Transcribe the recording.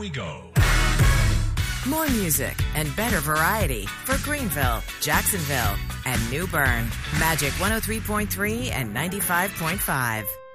We go. More music and better variety for Greenville, Jacksonville, and New Bern. Magic 103.3 and 95.5.